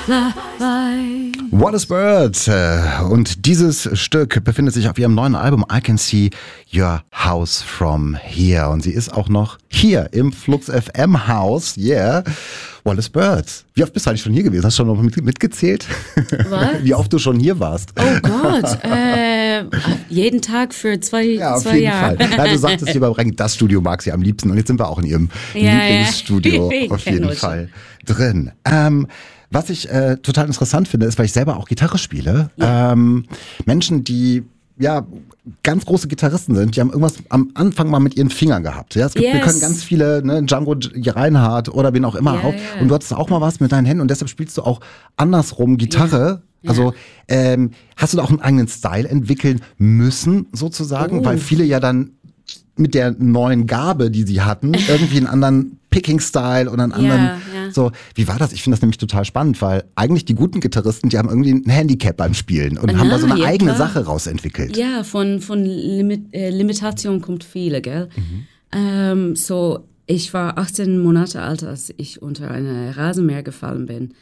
Wallace Bird. Und dieses Stück befindet sich auf ihrem neuen Album I Can See Your House From Here. Und sie ist auch noch hier im Flux FM Haus. Yeah. Wallace Bird. Wie oft bist du eigentlich schon hier gewesen? Hast du schon noch mitgezählt? Was? Wie oft du schon hier warst? Oh Gott. Jeden Tag für zwei Jahre. Auf jeden Fall. Ja, du sagtest hier beim Ranking, das Studio mag sie am liebsten. Und jetzt sind wir auch in ihrem Lieblingsstudio auf jeden Fall drin. Was ich total interessant finde, ist, weil ich selber auch Gitarre spiele, Menschen, die ganz große Gitarristen sind, die haben irgendwas am Anfang mal mit ihren Fingern gehabt. Ja, wir können ganz viele, Django Reinhardt oder wen auch immer auch. Und du hattest auch mal was mit deinen Händen und deshalb spielst du auch andersrum Gitarre. Ja. Also hast du da auch einen eigenen Style entwickeln müssen, sozusagen? Weil viele ja dann mit der neuen Gabe, die sie hatten, irgendwie einen anderen Picking-Style oder einen anderen. So, wie war das? Ich finde das nämlich total spannend, weil eigentlich die guten Gitarristen, die haben irgendwie ein Handicap beim Spielen und haben da so eine eigene Sache rausentwickelt. Ja, von Limitation kommt viele, gell? So, ich war 18 Monate alt, als ich unter eine Rasenmäher gefallen bin.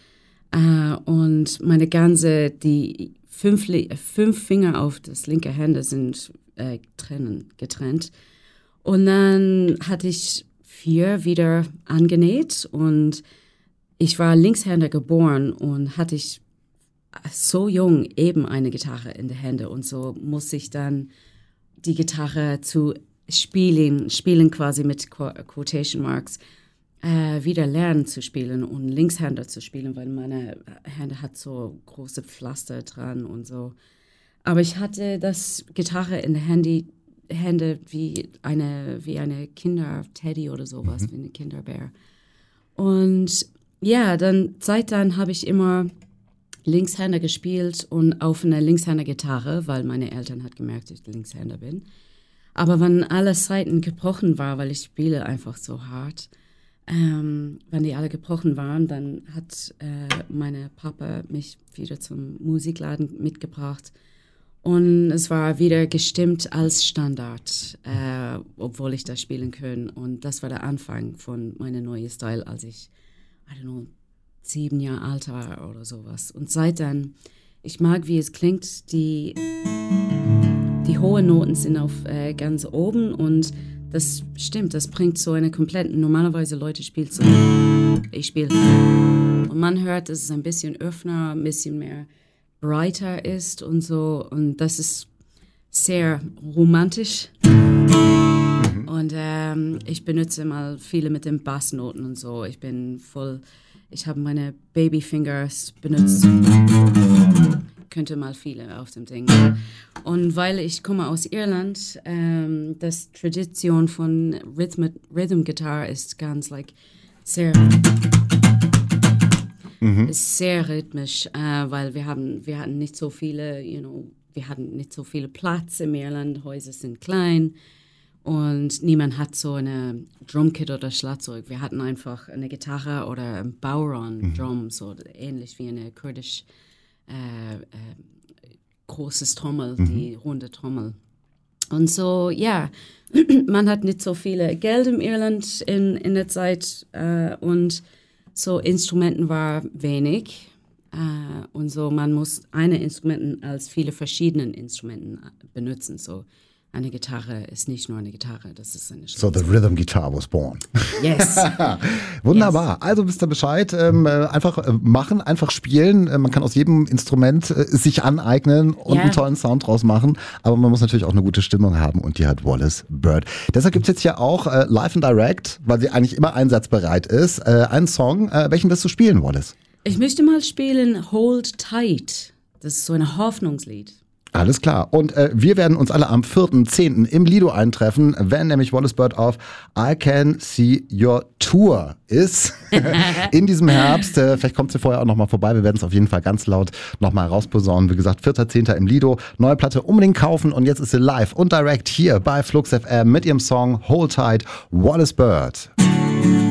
Und meine die fünf Finger auf das linke Hände sind getrennt. Und dann hatte ich 4 wieder angenäht und ich war Linkshänder geboren und hatte ich so jung eben eine Gitarre in den Händen und so musste ich dann die Gitarre zu spielen quasi mit Quotation Marks, wieder lernen zu spielen und Linkshänder zu spielen, weil meine Hände hat so große Pflaster dran und so. Aber ich hatte das Gitarre in den Hände wie eine Kinder-Teddy oder sowas, wie eine Kinderbär. Und ja, seit dann habe ich immer Linkshänder gespielt und auf einer Linkshänder-Gitarre, weil meine Eltern hat gemerkt, dass ich Linkshänder bin. Aber wenn alle Seiten gebrochen waren, weil ich spiele einfach so hart, wenn die alle gebrochen waren, dann hat meine Papa mich wieder zum Musikladen mitgebracht. Und es war wieder gestimmt als Standard, obwohl ich das spielen kann. Und das war der Anfang von meinem neuen Style, als ich, 7 Jahre alt war oder sowas. Und seit dann, ich mag, wie es klingt, die hohen Noten sind auf ganz oben und das stimmt, das bringt so eine komplette, normalerweise Leute spielen so, ich spiele. Und man hört, dass es ein bisschen öffner, ein bisschen mehr brighter ist und so. Und das ist sehr romantisch. Und ich benutze mal viele mit den Bassnoten und so. Ich habe meine Babyfingers benutzt. Könnte mal viele auf dem Ding. Und weil ich komme aus Irland, das Tradition von Rhythm Guitar ist ganz sehr ist sehr rhythmisch, weil wir hatten nicht so viele, wir hatten nicht so viel Platz in Irland, Häuser sind klein und niemand hat so eine Drumkit oder Schlagzeug. Wir hatten einfach eine Gitarre oder ein Bowron-Drum, so ähnlich wie eine kurdisch großes Trommel, die runde Trommel. Und so, ja, man hat nicht so viel Geld in Irland in der Zeit und so Instrumenten war wenig und so man muss eine Instrumenten als viele verschiedene Instrumenten benutzen. So eine Gitarre ist nicht nur eine Gitarre, das ist eine So the rhythm guitar was born. Yes. Wunderbar. Yes. Also wisst ihr Bescheid. Einfach machen, einfach spielen. Man kann aus jedem Instrument sich aneignen und einen tollen Sound draus machen. Aber man muss natürlich auch eine gute Stimmung haben und die hat Wallace Bird. Deshalb gibt es jetzt hier auch Live and Direct, weil sie eigentlich immer einsatzbereit ist, einen Song. Welchen wirst du spielen, Wallace? Ich möchte mal spielen Hold Tight. Das ist so ein Hoffnungslied. Alles klar. Und wir werden uns alle am 4.10. im Lido eintreffen, wenn nämlich Wallace Bird auf I Can See Your Tour ist. In diesem Herbst. Vielleicht kommt sie vorher auch nochmal vorbei. Wir werden es auf jeden Fall ganz laut nochmal rausposaunen. Wie gesagt, 4.10. im Lido. Neue Platte unbedingt kaufen. Und jetzt ist sie live und direkt hier bei Flux FM mit ihrem Song Hold Tight, Wallace Bird.